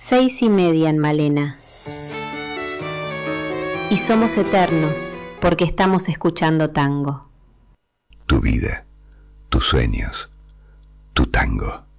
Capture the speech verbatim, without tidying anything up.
Seis y media en Malena. Y somos eternos porque estamos escuchando tango. Tu vida, tus sueños, tu tango.